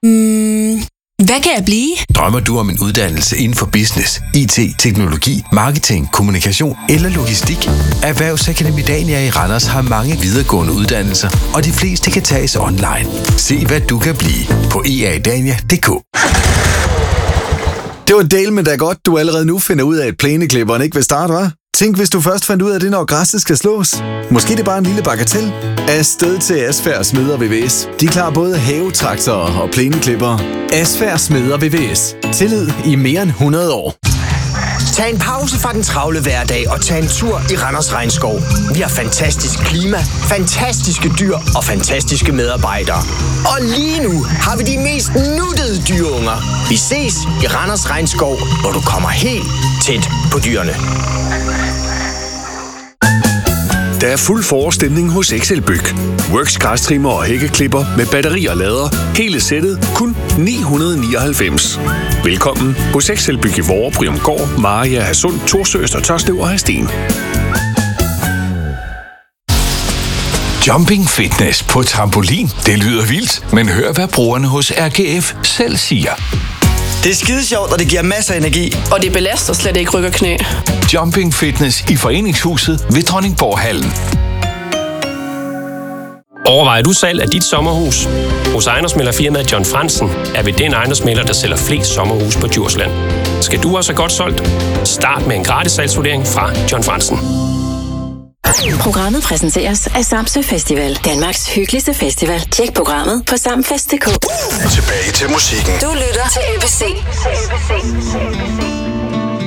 Hvad kan jeg blive? Drømmer du om en uddannelse inden for business, IT, teknologi, marketing, kommunikation eller logistik? Erhvervsakademi Dania i Randers har mange videregående uddannelser, og de fleste kan tages online. Se hvad du kan blive på eadania.dk. Det var del med da godt, du allerede nu finder ud af, at plæneklipperen ikke vil starte, hva'? Tænk, hvis du først fandt ud af det, når græsset skal slås. Måske det er bare en lille bagatel. Afsted til Asfærd Smeder VVS. De klarer både havetraktorer og plæneklipper. Asfærd Smeder VVS. Tillid i mere end 100 år. Tag en pause fra den travle hverdag og tag en tur i Randers Regnskov. Vi har fantastisk klima, fantastiske dyr og fantastiske medarbejdere. Og lige nu har vi de mest nuttede dyreunger. Vi ses i Randers Regnskov, hvor du kommer helt tæt på dyrene. Der er fuld forestemning hos Excelbyg. Works græstrimmer og hækkeklipper med batteri og lader. Hele sættet kun 999. Velkommen hos Excelbyg i Vorre, Bryumgård, Maria, Hadsund, Torsøst og Tørslev og Hadsten. Jumping fitness på trampolin. Det lyder vildt, men hør hvad brugerne hos RGF selv siger. Det er skide sjovt, og det giver masser af energi. Og det belaster slet ikke ryg og knæ. Jumping fitness i Foreningshuset ved Dronningborghallen. Overvejer du salg af dit sommerhus? Hos ejendomsmæglerfirmaet John Fransen er vi den ejendomsmægler, der sælger flest sommerhus på Djursland. Skal du også have godt solgt? Start med en gratis salgsvurdering fra John Fransen. Programmet præsenteres af Samsø Festival. Danmarks hyggeligste festival. Tjek programmet på samfest.dk. Tilbage til musikken. Du lytter til ABC.